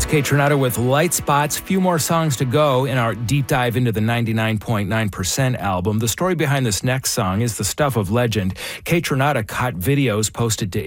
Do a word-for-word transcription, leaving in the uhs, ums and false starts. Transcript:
That's Kaytranada with Light Spots. Few more songs to go in our deep dive into the ninety-nine point nine percent album. The story behind this next song is the stuff of legend. Kaytranada caught videos posted to